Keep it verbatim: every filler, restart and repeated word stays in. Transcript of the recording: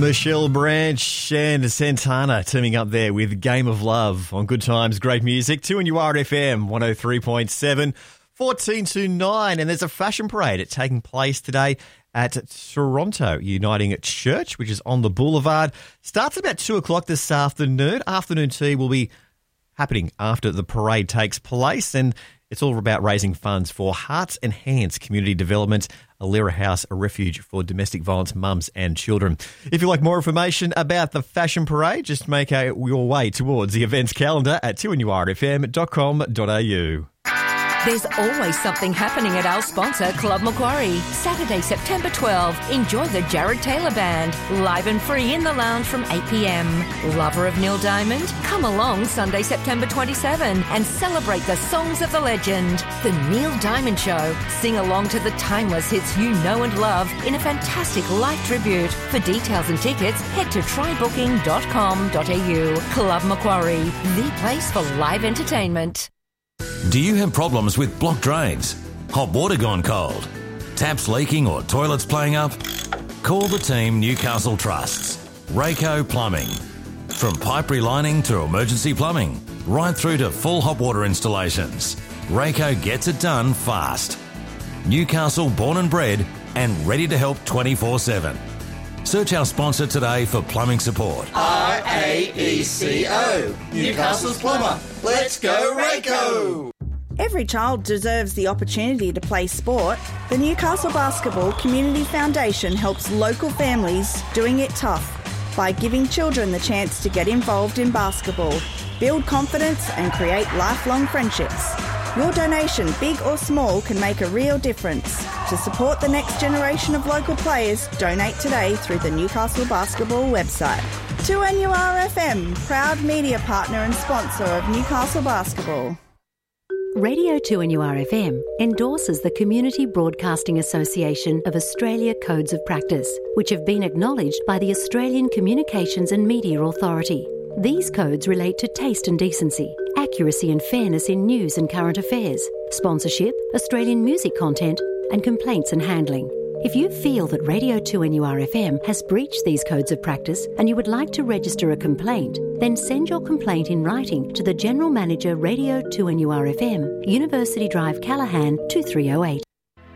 Michelle Branch and Santana teaming up there with Game of Love on Good Times, Great Music. two and you are at F M one oh three point seven, fourteen to nine. And there's a fashion parade it's taking place today at Toronto Uniting Church, which is on the Boulevard. Starts about two o'clock this afternoon. Afternoon tea will be happening after the parade takes place, and it's all about raising funds for Hearts and Hands Community Development, Alira House, a refuge for domestic violence mums and children. If you'd like more information about the fashion parade, just make a, your way towards the events calendar at two n u r f m dot com dot a u. There's always something happening at our sponsor, Club Macquarie. Saturday, September twelfth, enjoy the Jared Taylor Band, live and free in the lounge from eight p m. Lover of Neil Diamond? Come along Sunday, September twenty-seventh and celebrate the songs of the legend. The Neil Diamond Show. Sing along to the timeless hits you know and love in a fantastic live tribute. For details and tickets, head to try booking dot com dot a u. Club Macquarie, the place for live entertainment. Do you have problems with blocked drains? Hot water gone cold? Taps leaking or toilets playing up? Call the team Newcastle Trusts. Rayco Plumbing. From pipe relining to emergency plumbing, right through to full hot water installations, Rayco gets it done fast. Newcastle born and bred and ready to help twenty-four seven. Search our sponsor today for plumbing support. R A E C O, Newcastle's plumber. Let's go Rayco! Every child deserves the opportunity to play sport. The Newcastle Basketball Community Foundation helps local families doing it tough by giving children the chance to get involved in basketball, build confidence and create lifelong friendships. Your donation, big or small, can make a real difference. To support the next generation of local players, donate today through the Newcastle Basketball website. two N U R F M, proud media partner and sponsor of Newcastle Basketball. Radio two N U R F M endorses the Community Broadcasting Association of Australia Codes of Practice, which have been acknowledged by the Australian Communications and Media Authority. These codes relate to taste and decency, accuracy and fairness in news and current affairs, sponsorship, Australian music content, and complaints and handling. If you feel that Radio two N U R F M has breached these codes of practice and you would like to register a complaint, then send your complaint in writing to the General Manager, Radio two N U R F M, University Drive, Callaghan, two three oh eight.